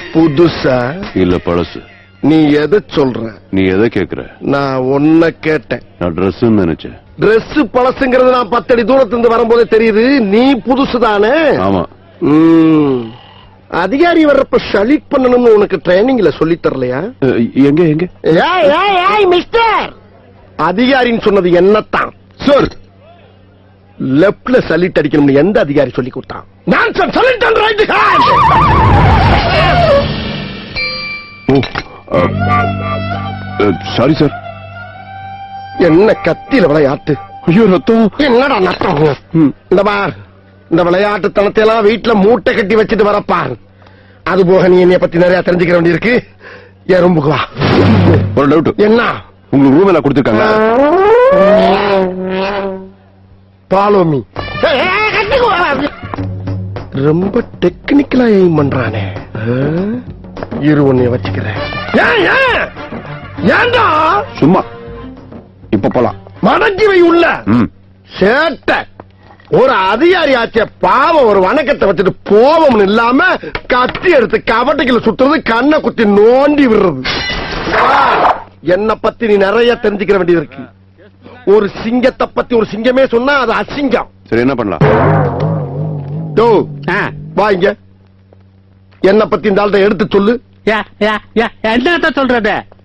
புதுசா இல்ல பழசு. நீ எதை சொல்ற? நீ எதை கேக்குற? நான் ஒன்ன கேட்டேன். நான் ட்ரெஸ் நினைச்சேன். ட்ரெஸ் பழசுங்கிறது நான் 10 அடி தூரத்திலிருந்து வரும்போதே தெரியுது. நீ புதுசுதானே? ஆமா. அதிகாரி வர்றப்ப ஷலிட் பண்ணணும்னு உனக்கு ட்ரைனிங்ல சொல்லி தரலையா? எங்க எங்க? மிஸ்டர் அதிகாரின்னு சொன்னது என்னத்தான் சார்? லெப்ட்ல சலிட் அடிக்கணும்னு எந்த அதிகாரி சொல்லி கொடுத்தான்? நான் சலிட் and right hand. Sorry sir. என்ன கத்தியில விளையாட்டு? ஐயோ ரத்தம். என்னடா நத்தம்? இந்த பார், இந்த விளையாட்டுத்தனத்தை எல்லாம் வீட்டுல மூட்டை கட்டி வச்சுட்டு வரப்பார். அது போக நீ என்னைய பத்தி நிறைய தெரிஞ்சுக்கிற வேண்டியிருக்கு. என் ரூமுக்கு வா. ஒரு டவுட். என்ன? உங்களுக்கு ரூம் எல்லாம் கொடுத்துருக்காங்க? Follow me. ரொம்ப டெக்னிக்கலா எய்ம் பண்றானே. இரு உன்னைய வச்சுக்கிறேன். ஏண்டா? சும்மா. இப்ப போலாம். மடக்கி வை உள்ள. சேட்ட ஒரு அதிகாரி ஆச்சே பாவம். ஒரு வணக்கத்தை வச்சுட்டு போவம் இல்லாம கத்தி எடுத்து கபட்டைக்குள்ள சுத்துறது, கண்ணை குத்தி நோண்டி விடுறது. என்ன பத்தி நீ நிறைய தெரிஞ்சுக்கிற வேண்டியது இருக்கு. ஒரு சிங்கத்தை பத்தி ஒரு சிங்கமே சொன்னா அது அசிங்கம். சரி என்ன பண்ணலாம்? வாங்க, என்ன பத்தி இந்த ஆள்கிட்ட எடுத்து சொல்லு. என்ன சொல்றது?